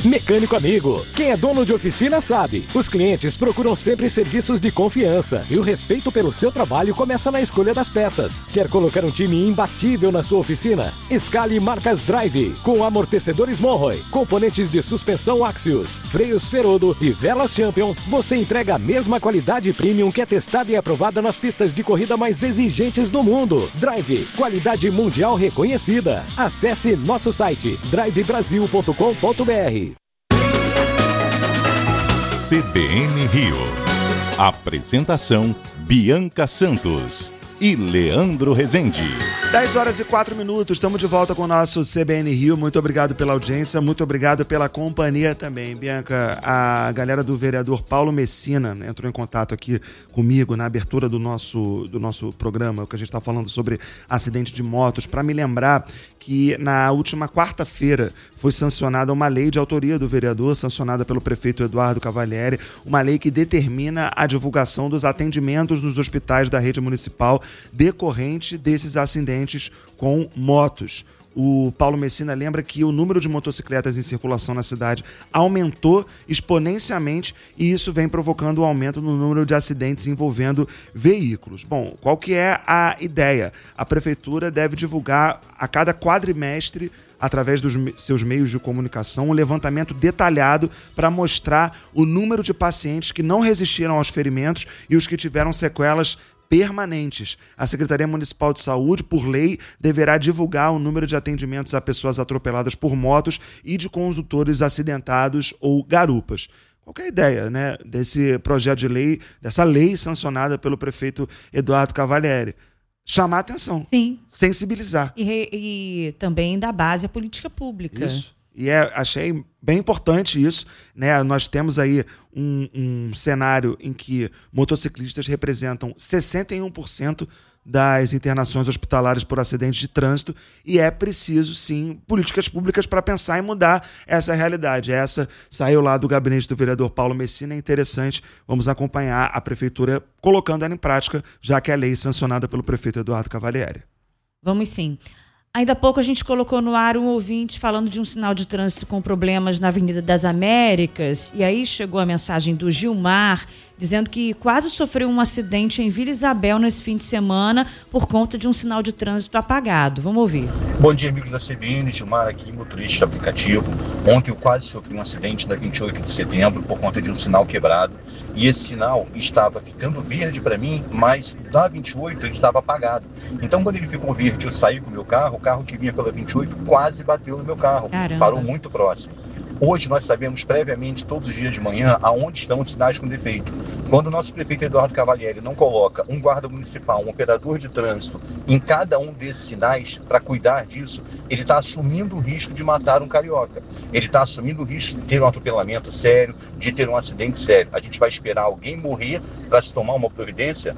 Mecânico Amigo. Quem é dono de oficina sabe. Os clientes procuram sempre serviços de confiança e o respeito pelo seu trabalho começa na escolha das peças. Quer colocar um time imbatível na sua oficina? Escale marcas Drive, com amortecedores Monroe, componentes de suspensão Axios, freios Ferodo e velas Champion. Você entrega a mesma qualidade premium que é testada e aprovada nas pistas de corrida mais exigentes do mundo. Drive, qualidade mundial reconhecida. Acesse nosso site drivebrasil.com.br. CBN Rio. Apresentação: Bianca Santos e Leandro Rezende. 10h04, estamos de volta com o nosso CBN Rio. Muito obrigado pela audiência, muito obrigado pela companhia também. Bianca, a galera do vereador Paulo Messina entrou em contato aqui comigo na abertura do nosso programa, que a gente está falando sobre acidente de motos, para me lembrar que na última quarta-feira foi sancionada uma lei de autoria do vereador, sancionada pelo prefeito Eduardo Cavalieri, uma lei que determina a divulgação dos atendimentos nos hospitais da rede municipal decorrente desses acidentes com motos. O Paulo Messina lembra que o número de motocicletas em circulação na cidade aumentou exponencialmente e isso vem provocando um aumento no número de acidentes envolvendo veículos. Bom, qual que é a ideia? A prefeitura deve divulgar a cada quadrimestre, através dos seus meios de comunicação, um levantamento detalhado para mostrar o número de pacientes que não resistiram aos ferimentos e os que tiveram sequelas permanentes. A Secretaria Municipal de Saúde, por lei, deverá divulgar o número de atendimentos a pessoas atropeladas por motos e de condutores acidentados ou garupas. Qual que é a ideia, né, desse projeto de lei, dessa lei sancionada pelo prefeito Eduardo Cavalieri? Chamar a atenção. Sim. Sensibilizar. E também dar base à política pública. Isso. E achei bem importante isso, né? Nós temos aí um cenário em que motociclistas representam 61% das internações hospitalares por acidentes de trânsito e é preciso, sim, políticas públicas para pensar em mudar essa realidade. Essa saiu lá do gabinete do vereador Paulo Messina, é interessante, vamos acompanhar a prefeitura colocando ela em prática, já que é a lei sancionada pelo prefeito Eduardo Cavalieri. Vamos sim. Ainda há pouco a gente colocou no ar um ouvinte falando de um sinal de trânsito com problemas na Avenida das Américas. E aí chegou a mensagem do Gilmar, dizendo que quase sofreu um acidente em Vila Isabel nesse fim de semana por conta de um sinal de trânsito apagado. Vamos ouvir. Bom dia, amigos da CBN. Gilmar aqui, motorista de aplicativo. Ontem eu quase sofri um acidente na 28 de setembro por conta de um sinal quebrado. E esse sinal estava ficando verde para mim, mas na 28 ele estava apagado. Então, quando ele ficou verde, eu saí com o meu carro, o carro que vinha pela 28 quase bateu no meu carro. Caramba. Parou muito próximo. Hoje nós sabemos previamente, todos os dias de manhã, aonde estão os sinais com defeito. Quando o nosso prefeito Eduardo Cavalieri não coloca um guarda municipal, um operador de trânsito em cada um desses sinais para cuidar disso, ele está assumindo o risco de matar um carioca. Ele está assumindo o risco de ter um atropelamento sério, de ter um acidente sério. A gente vai esperar alguém morrer para se tomar uma providência?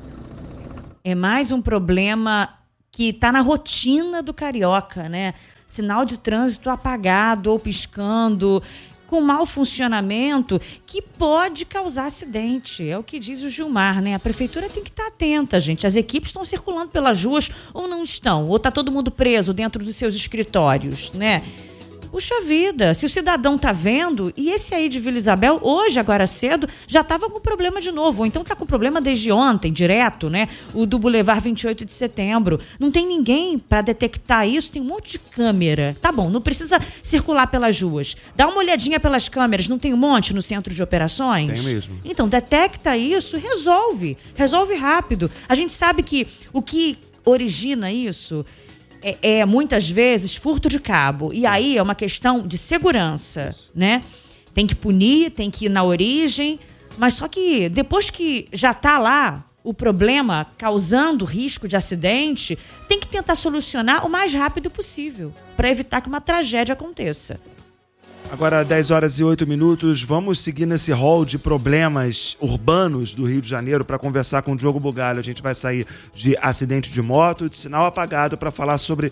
É mais um problema que está na rotina do carioca, né? Sinal de trânsito apagado ou piscando, com mau funcionamento, que pode causar acidente. É o que diz o Gilmar, né? A prefeitura tem que estar atenta, gente. As equipes estão circulando pelas ruas ou não estão? Ou está todo mundo preso dentro dos seus escritórios, né? Puxa vida, se o cidadão tá vendo, e esse aí de Vila Isabel, hoje, agora cedo, já estava com problema de novo, ou então tá com problema desde ontem, direto, né? O do Boulevard 28 de setembro. Não tem ninguém para detectar isso, tem um monte de câmera. Tá bom, não precisa circular pelas ruas. Dá uma olhadinha pelas câmeras, não tem um monte no centro de operações? Tem mesmo. Então, detecta isso, resolve rápido. A gente sabe que o que origina isso é muitas vezes furto de cabo. E aí é uma questão de segurança, né? Tem que punir, tem que ir na origem, mas só que depois que já está lá o problema causando risco de acidente, tem que tentar solucionar o mais rápido possível para evitar que uma tragédia aconteça. Agora, 10h08, vamos seguir nesse rol de problemas urbanos do Rio de Janeiro para conversar com o Diogo Bugalho. A gente vai sair de acidente de moto, de sinal apagado, para falar sobre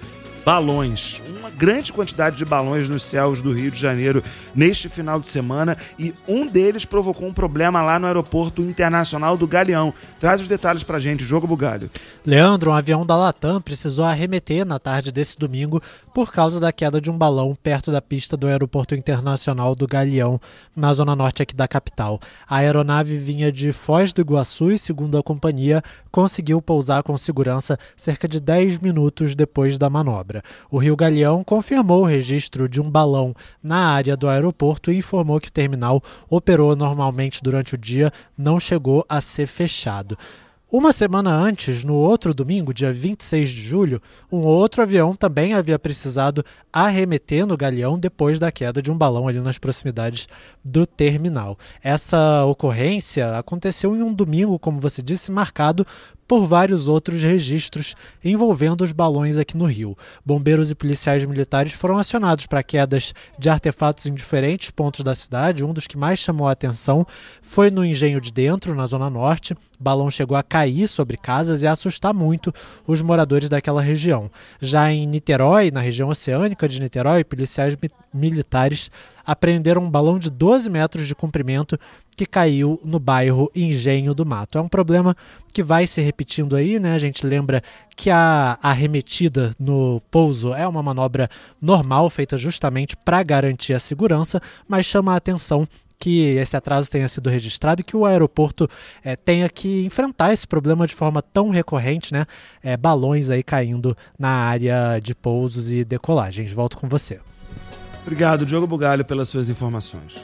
balões. Uma grande quantidade de balões nos céus do Rio de Janeiro neste final de semana, e um deles provocou um problema lá no Aeroporto Internacional do Galeão. Traz os detalhes pra gente, Diogo Bugalho. Leandro, um avião da Latam precisou arremeter na tarde desse domingo por causa da queda de um balão perto da pista do Aeroporto Internacional do Galeão, na zona norte aqui da capital. A aeronave vinha de Foz do Iguaçu e, segundo a companhia, conseguiu pousar com segurança cerca de 10 minutos depois da manobra. O Rio Galeão confirmou o registro de um balão na área do aeroporto e informou que o terminal operou normalmente durante o dia, não chegou a ser fechado. Uma semana antes, no outro domingo, dia 26 de julho, um outro avião também havia precisado arremeter no Galeão depois da queda de um balão ali nas proximidades do terminal. Essa ocorrência aconteceu em um domingo, como você disse, marcado por vários outros registros envolvendo os balões aqui no Rio. Bombeiros e policiais militares foram acionados para quedas de artefatos em diferentes pontos da cidade. Um dos que mais chamou a atenção foi no Engenho de Dentro, na Zona Norte. O balão chegou a cair sobre casas e a assustar muito os moradores daquela região. Já em Niterói, na região oceânica de Niterói, policiais militares apreenderam um balão de 12 metros de comprimento que caiu no bairro Engenho do Mato. É um problema que vai se repetindo aí, né? A gente lembra que a arremetida no pouso é uma manobra normal, feita justamente para garantir a segurança, mas chama a atenção que esse atraso tenha sido registrado e que o aeroporto tenha que enfrentar esse problema de forma tão recorrente, né? Balões aí caindo na área de pousos e decolagens. Volto com você. Obrigado, Diogo Bugalho, pelas suas informações.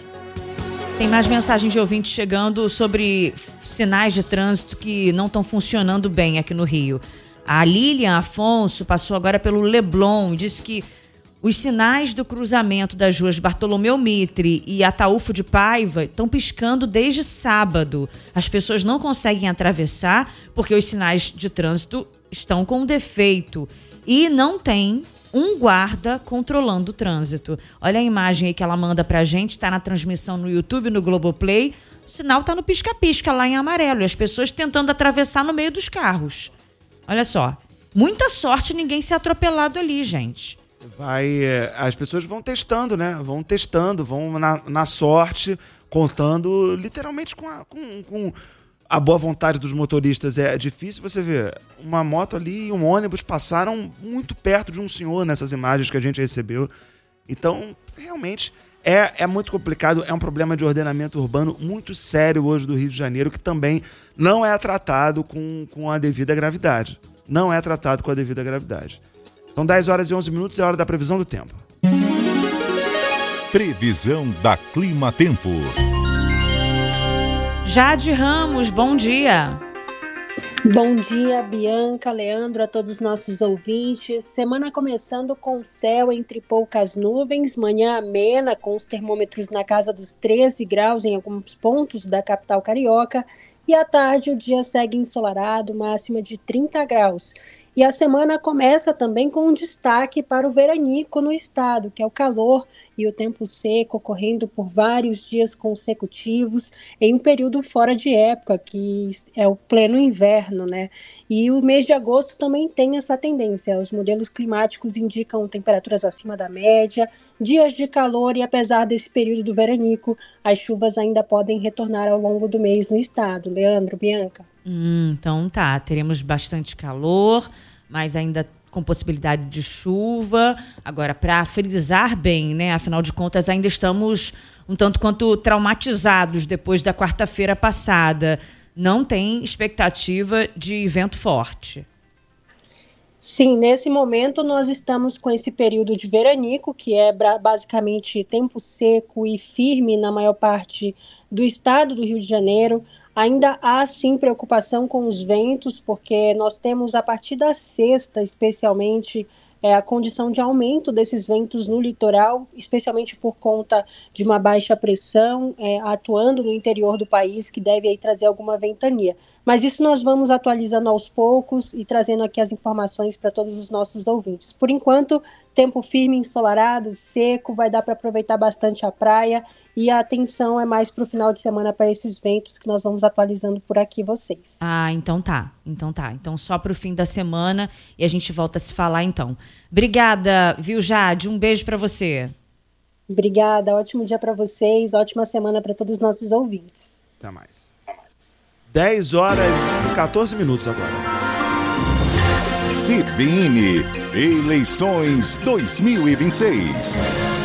Tem mais mensagens de ouvintes chegando sobre sinais de trânsito que não estão funcionando bem aqui no Rio. A Lilian Afonso passou agora pelo Leblon e disse que os sinais do cruzamento das ruas Bartolomeu Mitre e Ataúfo de Paiva estão piscando desde sábado. As pessoas não conseguem atravessar porque os sinais de trânsito estão com defeito e não tem um guarda controlando o trânsito. Olha a imagem aí que ela manda pra gente, está na transmissão no YouTube, no Globoplay. O sinal está no pisca-pisca lá em amarelo e as pessoas tentando atravessar no meio dos carros. Olha só, muita sorte ninguém ser atropelado ali, gente. As pessoas vão testando, né? Vão testando, vão na sorte, contando literalmente com a boa vontade dos motoristas. É difícil você ver uma moto ali e um ônibus passaram muito perto de um senhor nessas imagens que a gente recebeu. Então, realmente, é muito complicado. É um problema de ordenamento urbano muito sério hoje do Rio de Janeiro, que também não é tratado com a devida gravidade. Não é tratado com a devida gravidade. São 10 horas e 11 minutos, é hora da previsão do tempo. Previsão da Clima Tempo. Jade Ramos, bom dia. Bom dia, Bianca, Leandro, a todos os nossos ouvintes. Semana começando com céu entre poucas nuvens, manhã amena, com os termômetros na casa dos 13 graus em alguns pontos da capital carioca, e à tarde o dia segue ensolarado, máxima de 30 graus. E a semana começa também com um destaque para o veranico no estado, que é o calor e o tempo seco ocorrendo por vários dias consecutivos em um período fora de época, que é o pleno inverno, né? E o mês de agosto também tem essa tendência. Os modelos climáticos indicam temperaturas acima da média, dias de calor e, apesar desse período do veranico, as chuvas ainda podem retornar ao longo do mês no estado. Leandro, Bianca. Então tá, teremos bastante calor, mas ainda com possibilidade de chuva. Agora, para frisar bem, né? Afinal de contas, ainda estamos um tanto quanto traumatizados depois da quarta-feira passada. Não tem expectativa de vento forte. Sim, nesse momento nós estamos com esse período de veranico, que é basicamente tempo seco e firme na maior parte do estado do Rio de Janeiro. Ainda há, sim, preocupação com os ventos, porque nós temos, a partir da sexta, especialmente, a condição de aumento desses ventos no litoral, especialmente por conta de uma baixa pressão atuando no interior do país, que deve aí trazer alguma ventania. Mas isso nós vamos atualizando aos poucos e trazendo aqui as informações para todos os nossos ouvintes. Por enquanto, tempo firme, ensolarado, seco, vai dar para aproveitar bastante a praia e a atenção é mais para o final de semana para esses ventos que nós vamos atualizando por aqui vocês. Então tá. Então só para o fim da semana e a gente volta a se falar então. Obrigada, viu, Jade? Um beijo para você. Obrigada, ótimo dia para vocês, ótima semana para todos os nossos ouvintes. Até mais. 10 horas e 14 minutos agora. CBN Eleições 2026.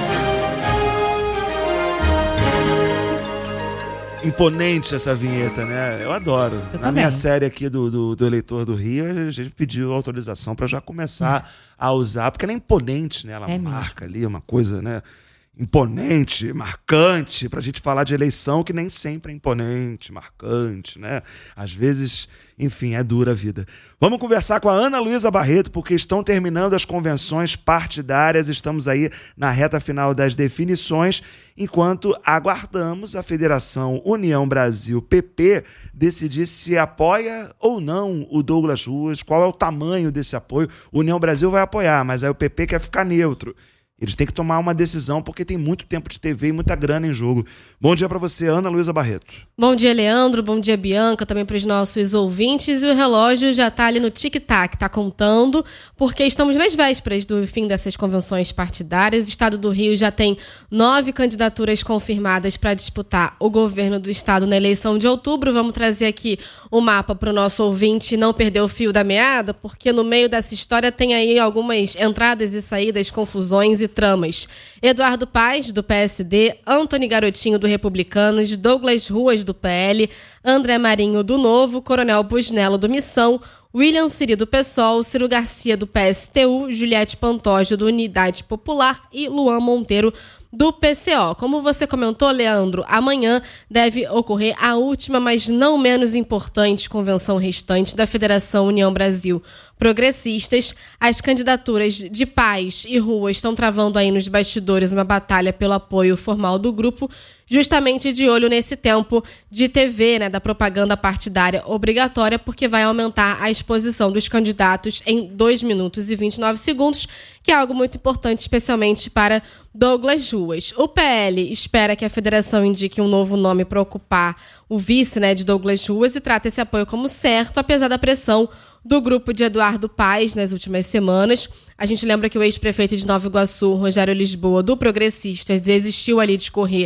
Imponente essa vinheta, né? Eu adoro. Na minha série aqui do Eleitor do Rio, a gente pediu autorização para já começar a usar, porque ela é imponente, né? Ela marca ali uma coisa, né? Imponente, marcante, pra gente falar de eleição que nem sempre é imponente, marcante, né? Às vezes, enfim, é dura a vida. Vamos conversar com a Ana Luísa Barreto, porque estão terminando as convenções partidárias, estamos aí na reta final das definições, enquanto aguardamos a Federação União Brasil PP decidir se apoia ou não o Douglas Ruas, qual é o tamanho desse apoio. O União Brasil vai apoiar, mas aí o PP quer ficar neutro. Eles têm que tomar uma decisão porque tem muito tempo de TV e muita grana em jogo. Bom dia para você, Ana Luísa Barreto. Bom dia, Leandro. Bom dia, Bianca, também para os nossos ouvintes. E o relógio já está ali no tic-tac, está contando, porque estamos nas vésperas do fim dessas convenções partidárias. O Estado do Rio já tem 9 candidaturas confirmadas para disputar o governo do Estado na eleição de outubro. Vamos trazer aqui o mapa para o nosso ouvinte não perder o fio da meada, porque no meio dessa história tem aí algumas entradas e saídas, confusões e tramas. Eduardo Paes, do PSD, Antony Garotinho, do Republicanos, Douglas Ruas, do PL, André Marinho, do Novo, Coronel Busnello, do Missão, William Siri, do PSOL, Ciro Garcia, do PSTU, Juliette Pantoja, do Unidade Popular e Luan Monteiro, do PCO. Como você comentou, Leandro, amanhã deve ocorrer a última, mas não menos importante convenção restante da Federação União Brasil Progressistas. As candidaturas de Paes e Ruas estão travando aí nos bastidores uma batalha pelo apoio formal do grupo, justamente de olho nesse tempo de TV, né, da propaganda partidária obrigatória, porque vai aumentar a exposição dos candidatos em 2 minutos e 29 segundos, que é algo muito importante, especialmente para Douglas Ruas. O PL espera que a federação indique um novo nome para ocupar o vice, né, de Douglas Ruas e trata esse apoio como certo, apesar da pressão do grupo de Eduardo Paes nas últimas semanas. A gente lembra que o ex-prefeito de Nova Iguaçu, Rogério Lisboa, do Progressistas, desistiu ali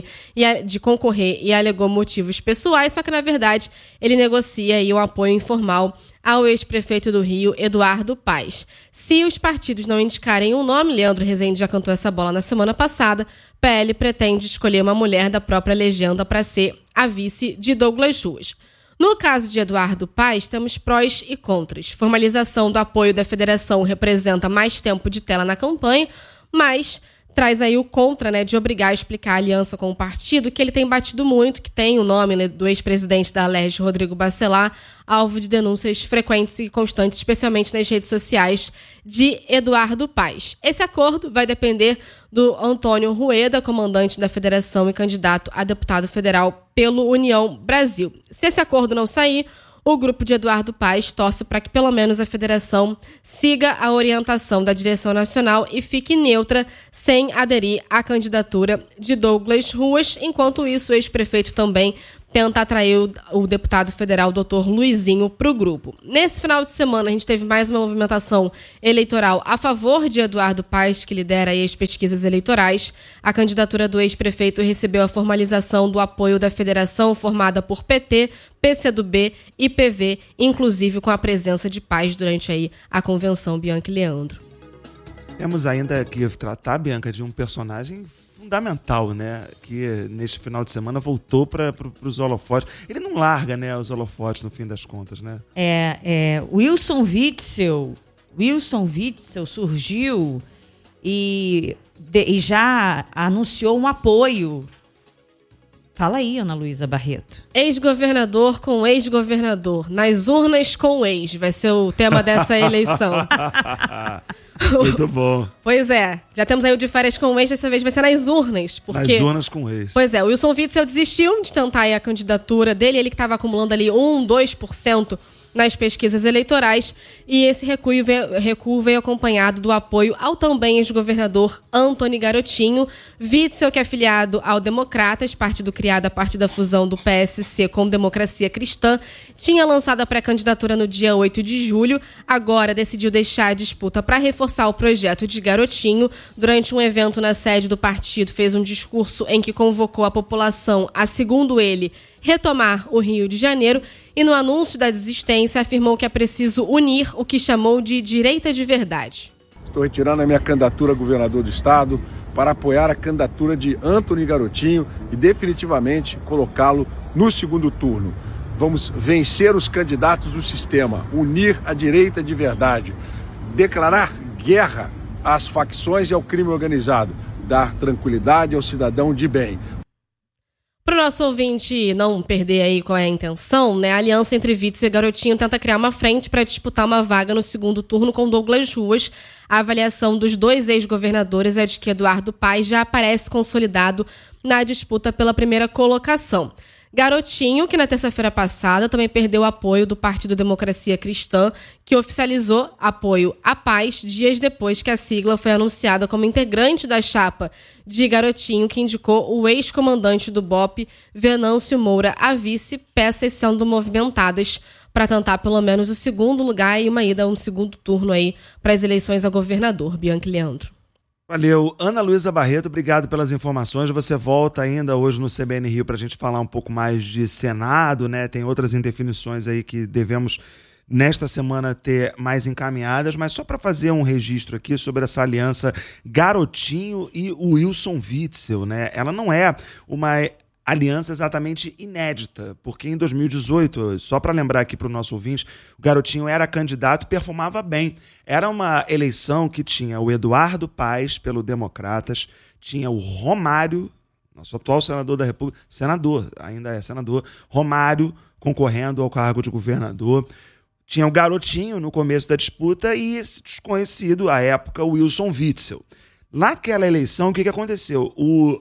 de concorrer e alegou motivos pessoais, só que, na verdade, ele negocia aí um apoio informal ao ex-prefeito do Rio, Eduardo Paes. Se os partidos não indicarem um nome, Leandro Rezende já cantou essa bola na semana passada, PL pretende escolher uma mulher da própria legenda para ser a vice de Douglas Ruas. No caso de Eduardo Paes, temos prós e contras. Formalização do apoio da federação representa mais tempo de tela na campanha, mas traz aí o contra, né, de obrigar a explicar a aliança com o partido, que ele tem batido muito, que tem o nome do ex-presidente da Alerj, Rodrigo Bacelar, alvo de denúncias frequentes e constantes, especialmente nas redes sociais de Eduardo Paes. Esse acordo vai depender do Antônio Rueda, comandante da federação e candidato a deputado federal pelo União Brasil. Se esse acordo não sair, o grupo de Eduardo Paes torce para que pelo menos a federação siga a orientação da direção nacional e fique neutra, sem aderir à candidatura de Douglas Ruas. Enquanto isso, o ex-prefeito também tenta atrair o deputado federal Dr. Luizinho para o grupo. Nesse final de semana, a gente teve mais uma movimentação eleitoral a favor de Eduardo Paes, que lidera aí as pesquisas eleitorais. A candidatura do ex-prefeito recebeu a formalização do apoio da federação, formada por PT, PCdoB e PV, inclusive com a presença de Paes durante aí a convenção, Bianca e Leandro. Temos ainda que tratar, Bianca, de um personagem fundamental, né? Que neste final de semana voltou para os holofotes. Ele não larga, né, os holofotes no fim das contas, né? Wilson Witzel surgiu e já anunciou um apoio. Fala aí, Ana Luísa Barreto. Ex-governador com ex-governador. Nas urnas com ex. Vai ser o tema dessa eleição. Muito bom. Pois é, já temos aí o de férias com o ex, dessa vez vai ser nas urnas. Porque... Nas urnas com o ex. Pois é, o Wilson Witzel desistiu de tentar aí a candidatura dele, ele que estava acumulando ali 2% nas pesquisas eleitorais, e esse recuo veio acompanhado do apoio ao também ex-governador Antony Garotinho. Witzel, que é afiliado ao Democratas, partido criado a partir da fusão do PSC com Democracia Cristã, tinha lançado a pré-candidatura no dia 8 de julho, agora decidiu deixar a disputa para reforçar o projeto de Garotinho. Durante um evento na sede do partido, fez um discurso em que convocou a população a, segundo ele, retomar o Rio de Janeiro, e no anúncio da desistência afirmou que é preciso unir o que chamou de direita de verdade. Estou retirando a minha candidatura a governador do estado para apoiar a candidatura de Antony Garotinho e definitivamente colocá-lo no segundo turno. Vamos vencer os candidatos do sistema, unir a direita de verdade, declarar guerra às facções e ao crime organizado, dar tranquilidade ao cidadão de bem. Para o nosso ouvinte não perder aí qual é a intenção, né? A aliança entre Witzel e Garotinho tenta criar uma frente para disputar uma vaga no segundo turno com Douglas Ruas. A avaliação dos dois ex-governadores é de que Eduardo Paes já aparece consolidado na disputa pela primeira colocação. Garotinho, que na terça-feira passada também perdeu o apoio do Partido Democracia Cristã, que oficializou apoio à Paes dias depois que a sigla foi anunciada como integrante da chapa de Garotinho, que indicou o ex-comandante do BOPE, Venâncio Moura, a vice, peças sendo movimentadas para tentar pelo menos o segundo lugar e uma ida a um segundo turno aí para as eleições a governador. Bianca e Leandro. Valeu. Ana Luísa Barreto, obrigado pelas informações. Você volta ainda hoje no CBN Rio para a gente falar um pouco mais de Senado, né? Tem outras indefinições aí que devemos, nesta semana, ter mais encaminhadas, mas só para fazer um registro aqui sobre essa aliança Garotinho e Wilson Witzel, né? Ela não é uma aliança exatamente inédita, porque em 2018, só para lembrar aqui para o nosso ouvinte, o Garotinho era candidato e performava bem. Era uma eleição que tinha o Eduardo Paes pelo Democratas, tinha o Romário, nosso atual senador da República, ainda é senador, Romário concorrendo ao cargo de governador, tinha o Garotinho no começo da disputa e esse desconhecido, à época, o Wilson Witzel. Naquela eleição, o que aconteceu?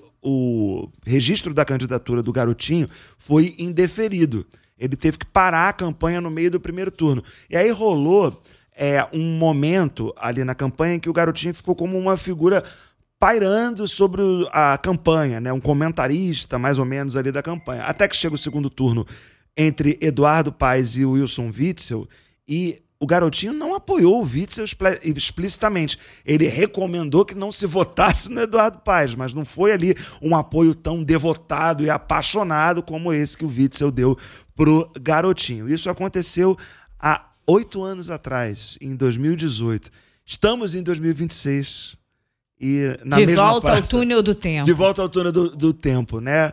O registro da candidatura do Garotinho foi indeferido. Ele teve que parar a campanha no meio do primeiro turno. E aí rolou um momento ali na campanha em que o Garotinho ficou como uma figura pairando sobre a campanha, né? Um comentarista mais ou menos ali da campanha. Até que chega o segundo turno entre Eduardo Paes e o Wilson Witzel e o Garotinho não apoiou o Witzel explicitamente. Ele recomendou que não se votasse no Eduardo Paes, mas não foi ali um apoio tão devotado e apaixonado como esse que o Witzel deu pro Garotinho. Isso aconteceu há 8 anos atrás, em 2018. Estamos em 2026 e na mesma volta praça, ao túnel do tempo. De volta ao túnel do tempo, né?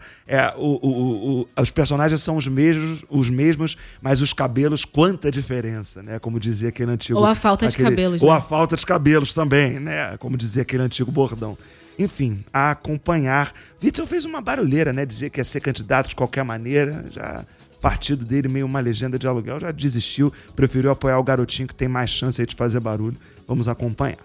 Os personagens são os mesmos, mas os cabelos, quanta diferença, né? Como dizia aquele antigo... Ou a falta de cabelos, né? Ou a falta de cabelos também, né? Como dizia aquele antigo bordão. Enfim, a acompanhar. Witzel fez uma barulheira, né? Dizia que ia ser candidato de qualquer maneira, já... O partido dele, meio uma legenda de aluguel, já desistiu, preferiu apoiar o Garotinho, que tem mais chance aí de fazer barulho. Vamos acompanhar.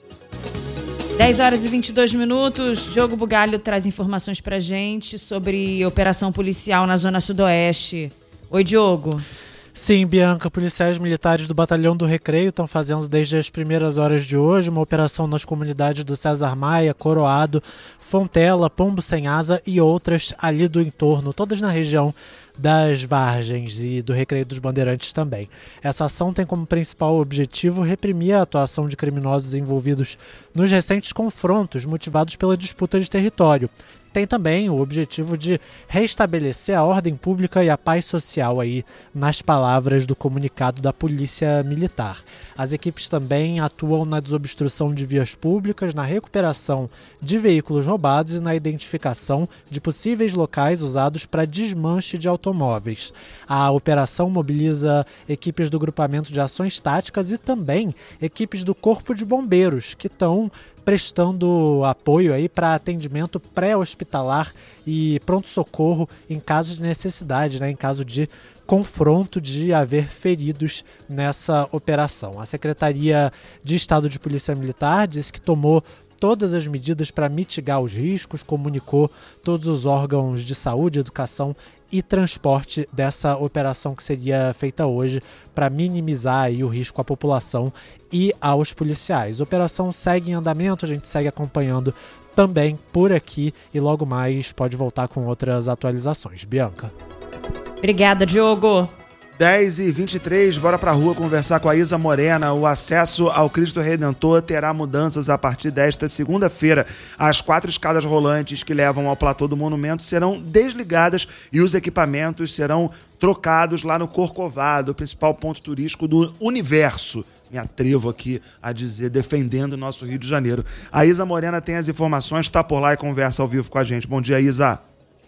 10 horas e 22 minutos. Diogo Bugalho traz informações pra gente sobre operação policial na Zona Sudoeste. Oi, Diogo. Sim, Bianca, policiais militares do Batalhão do Recreio estão fazendo desde as primeiras horas de hoje uma operação nas comunidades do César Maia, Coroado, Fontela, Pombo Sem Asa e outras ali do entorno, todas na região das Vargens e do Recreio dos Bandeirantes também. Essa ação tem como principal objetivo reprimir a atuação de criminosos envolvidos nos recentes confrontos motivados pela disputa de território. Tem também o objetivo de restabelecer a ordem pública e a paz social aí, nas palavras do comunicado da Polícia Militar. As equipes também atuam na desobstrução de vias públicas, na recuperação de veículos roubados e na identificação de possíveis locais usados para desmanche de automóveis. A operação mobiliza equipes do Grupamento de Ações Táticas e também equipes do Corpo de Bombeiros, que estão prestando apoio aí para atendimento pré-hospitalar e pronto-socorro em caso de necessidade, né, em caso de confronto de haver feridos nessa operação. A Secretaria de Estado de Polícia Militar disse que tomou todas as medidas para mitigar os riscos, comunicou todos os órgãos de saúde, educação e transporte dessa operação que seria feita hoje para minimizar aí o risco à população e aos policiais. A operação segue em andamento, a gente segue acompanhando também por aqui e logo mais pode voltar com outras atualizações. Bianca. Obrigada, Diogo. 10h23, bora pra rua conversar com a Isa Morena. O acesso ao Cristo Redentor terá mudanças a partir desta segunda-feira. As 4 escadas rolantes que levam ao platô do monumento serão desligadas e os equipamentos serão trocados lá no Corcovado, o principal ponto turístico do universo. Me atrevo aqui a dizer, defendendo o nosso Rio de Janeiro. A Isa Morena tem as informações, está por lá e conversa ao vivo com a gente. Bom dia, Isa.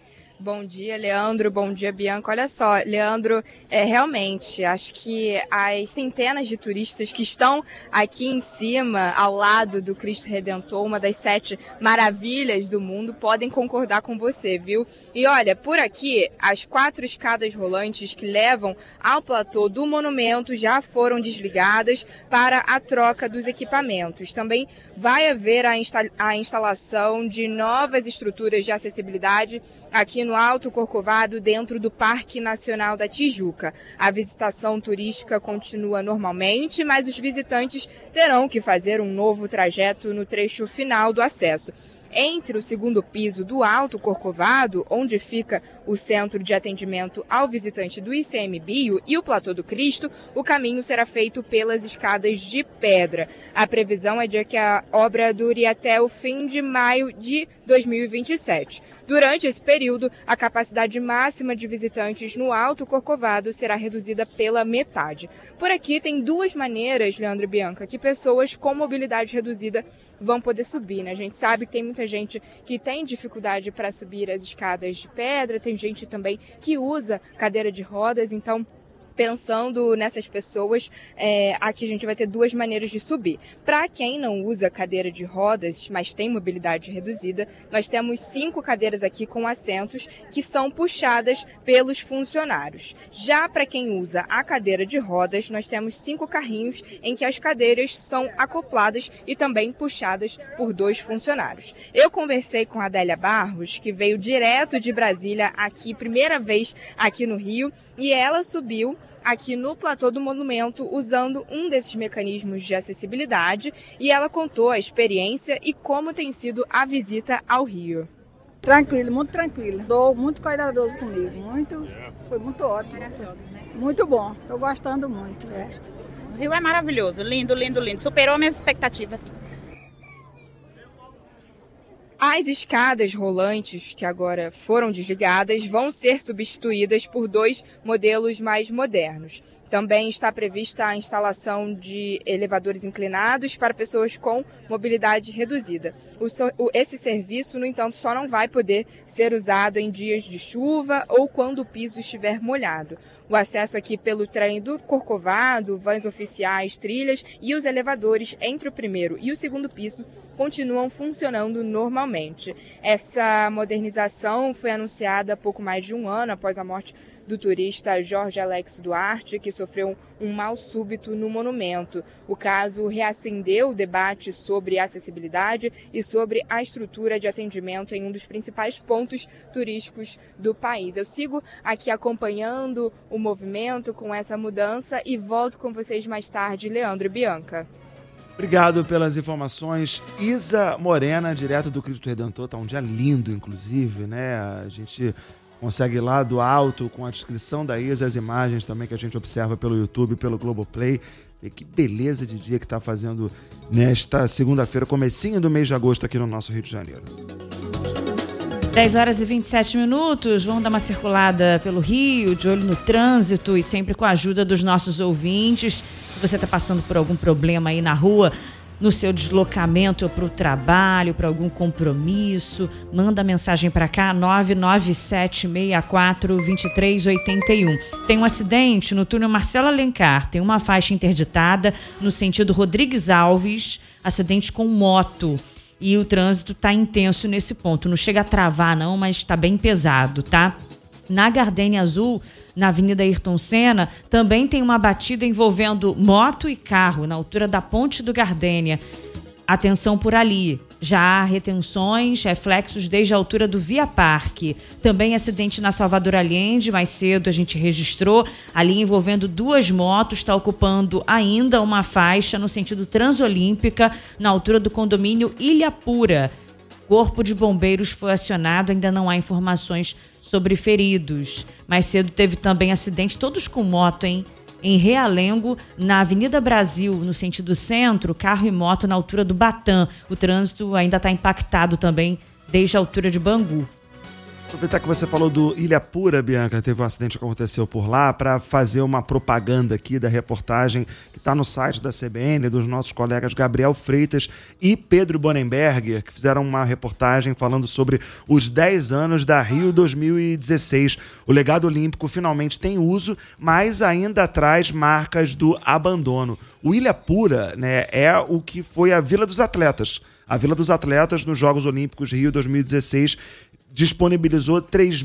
Bom dia, Leandro. Bom dia, Bianca. Olha só, Leandro, realmente, acho que as centenas de turistas que estão aqui em cima, ao lado do Cristo Redentor, uma das 7 maravilhas do mundo, podem concordar com você, viu? E olha, por aqui, as 4 escadas rolantes que levam ao platô do monumento já foram desligadas para a troca dos equipamentos. Também vai haver a instalação de novas estruturas de acessibilidade aqui no Alto Corcovado, dentro do Parque Nacional da Tijuca. A visitação turística continua normalmente, mas os visitantes terão que fazer um novo trajeto no trecho final do acesso. Entre o segundo piso do Alto Corcovado, onde fica o centro de atendimento ao visitante do ICMBio, e o Platô do Cristo, o caminho será feito pelas escadas de pedra. A previsão é de que a obra dure até o fim de maio de 2027. Durante esse período, a capacidade máxima de visitantes no Alto Corcovado será reduzida pela metade. Por aqui tem 2 maneiras, Leandro e Bianca, que pessoas com mobilidade reduzida vão poder subir, né? A gente sabe que tem muita gente que tem dificuldade para subir as escadas de pedra, tem gente também que usa cadeira de rodas, então pensando nessas pessoas, aqui a gente vai ter 2 maneiras de subir. Para quem não usa cadeira de rodas, mas tem mobilidade reduzida, nós temos 5 cadeiras aqui com assentos que são puxadas pelos funcionários. Já para quem usa a cadeira de rodas, nós temos 5 carrinhos em que as cadeiras são acopladas e também puxadas por 2 funcionários. Eu conversei com a Adélia Barros, que veio direto de Brasília aqui, primeira vez aqui no Rio, e ela subiu aqui no platô do monumento usando um desses mecanismos de acessibilidade, e ela contou a experiência e como tem sido a visita ao Rio. Tranquilo, muito tranquilo. Dou muito cuidadoso comigo, foi muito ótimo, muito bom. Estou gostando muito. O Rio é maravilhoso, lindo, lindo, lindo. Superou minhas expectativas. As escadas rolantes, que agora foram desligadas, vão ser substituídas por 2 modelos mais modernos. Também está prevista a instalação de elevadores inclinados para pessoas com mobilidade reduzida. Esse serviço, no entanto, só não vai poder ser usado em dias de chuva ou quando o piso estiver molhado. O acesso aqui pelo trem do Corcovado, vãs oficiais, trilhas e os elevadores entre o primeiro e o segundo piso continuam funcionando normalmente. Essa modernização foi anunciada há pouco mais de 1 ano após a morte do turista Jorge Alex Duarte, que sofreu um mal súbito no monumento. O caso reacendeu o debate sobre acessibilidade e sobre a estrutura de atendimento em um dos principais pontos turísticos do país. Eu sigo aqui acompanhando o movimento com essa mudança e volto com vocês mais tarde, Leandro e Bianca. Obrigado pelas informações. Isa Morena, direto do Cristo Redentor. Tá um dia lindo, inclusive, né? A gente consegue ir lá do alto com a descrição da Isa, as imagens também que a gente observa pelo YouTube, pelo Globoplay. E que beleza de dia que está fazendo nesta segunda-feira, comecinho do mês de agosto aqui no nosso Rio de Janeiro. 10h27, vamos dar uma circulada pelo Rio, de olho no trânsito e sempre com a ajuda dos nossos ouvintes. Se você está passando por algum problema aí na rua, no seu deslocamento para o trabalho, para algum compromisso, manda mensagem para cá, 997642381. Tem um acidente no túnel Marcelo Alencar, tem uma faixa interditada no sentido Rodrigues Alves, acidente com moto. E o trânsito está intenso nesse ponto. Não chega a travar não, mas está bem pesado, tá? Na Gardênia Azul, na Avenida Ayrton Senna, também tem uma batida envolvendo moto e carro, na altura da Ponte do Gardênia. Atenção por ali. Já há retenções, reflexos desde a altura do Via Parque. Também acidente na Salvador Allende, mais cedo a gente registrou, ali envolvendo 2 motos, está ocupando ainda uma faixa no sentido Transolímpica, na altura do condomínio Ilha Pura. Corpo de Bombeiros foi acionado, ainda não há informações sobre feridos. Mais cedo teve também acidente, todos com moto, hein? Em Realengo, na Avenida Brasil, no sentido centro, carro e moto na altura do Batã. O trânsito ainda está impactado também desde a altura de Bangu. Aproveitar que você falou do Ilha Pura, Bianca, teve um acidente que aconteceu por lá, para fazer uma propaganda aqui da reportagem que está no site da CBN, dos nossos colegas Gabriel Freitas e Pedro Bonenberger, que fizeram uma reportagem falando sobre os 10 anos da Rio 2016. O legado olímpico finalmente tem uso, mas ainda traz marcas do abandono. O Ilha Pura, né, é o que foi a Vila dos Atletas. A Vila dos Atletas nos Jogos Olímpicos Rio 2016 disponibilizou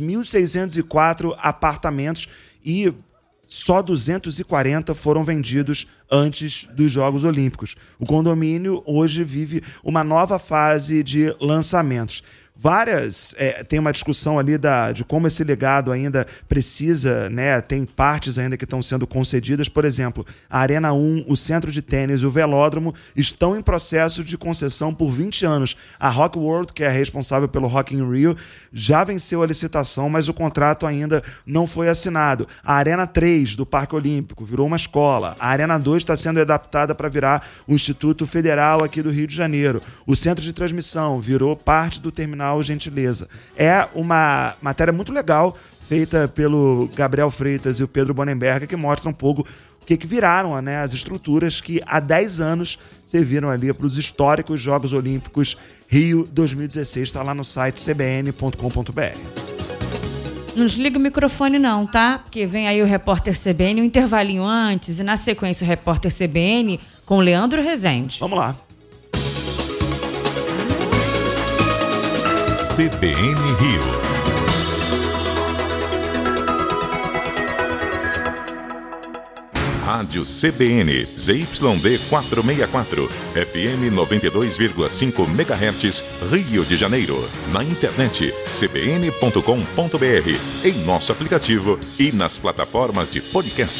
3.604 apartamentos e só 240 foram vendidos antes dos Jogos Olímpicos. O condomínio hoje vive uma nova fase de lançamentos. Tem uma discussão ali de como esse legado ainda precisa, né? Tem partes ainda que estão sendo concedidas. Por exemplo, a Arena 1, o Centro de Tênis e o Velódromo estão em processo de concessão por 20 anos. A Rock World, que é responsável pelo Rock in Rio, já venceu a licitação, mas o contrato ainda não foi assinado. A Arena 3 do Parque Olímpico virou uma escola. A Arena 2 está sendo adaptada para virar o Instituto Federal aqui do Rio de Janeiro. O Centro de Transmissão virou parte do Terminal Gentileza. É uma matéria muito legal feita pelo Gabriel Freitas e o Pedro Bonenberger, que mostra um pouco o que viraram, né, as estruturas que há 10 anos serviram ali para os históricos Jogos Olímpicos Rio 2016. Está lá no site cbn.com.br. Não desliga o microfone não, tá? Porque vem aí o Repórter CBN, um intervalinho antes, e na sequência o Repórter CBN com Leandro Rezende. Vamos lá. CBN Rio. Rádio CBN, ZYD 464, FM 92,5 MHz, Rio de Janeiro. Na internet, cbn.com.br, em nosso aplicativo e nas plataformas de podcast.